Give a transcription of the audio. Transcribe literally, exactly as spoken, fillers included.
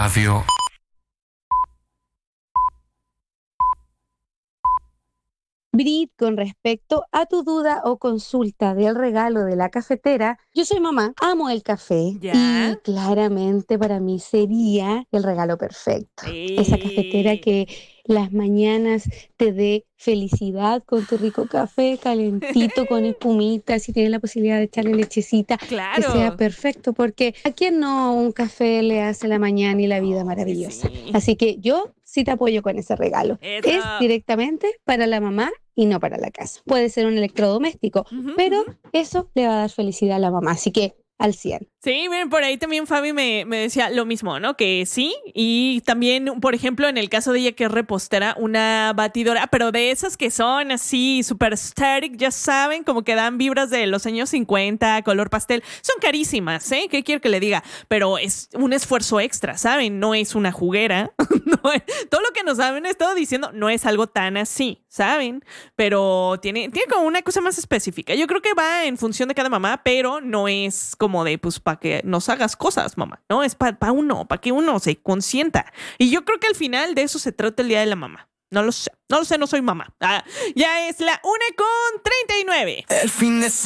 Radio. Brit, con respecto a tu duda o consulta del regalo de la cafetera, yo soy mamá, amo el café ¿Ya? y claramente para mí sería el regalo perfecto. ¡Ey! Esa cafetera que las mañanas te dé felicidad con tu rico café calentito, con espumita, si tienes la posibilidad de echarle lechecita, Claro. que sea perfecto, porque a quién no un café le hace la mañana y la vida maravillosa. sí. Así que yo sí te apoyo con ese regalo. Eso. Es directamente para la mamá y no para la casa. Puede ser un electrodoméstico, Ujú, pero ujú. eso le va a dar felicidad a la mamá, así que al cien. Sí, miren, por ahí también Fabi me, me decía lo mismo, ¿no? Que sí. Y también, por ejemplo, en el caso de ella que es repostera, una batidora, pero de esas que son así super static, ya saben, como que dan vibras de los años cincuenta, color pastel. Son carísimas, ¿eh? ¿Qué quiero que le diga? Pero es un esfuerzo extra, ¿saben? No es una juguera. No es, todo lo que nos han estado diciendo no es algo tan así, ¿saben? Pero tiene, tiene como una cosa más específica. Yo creo que va en función de cada mamá, pero no es como de, pues, para que nos hagas cosas, mamá. No, es para pa uno, para que uno se consienta. Y yo creo que al final de eso se trata el Día de la Mamá. No lo sé, no lo sé, no soy mamá. Ah, ya es la una con treinta y nueve. El fin de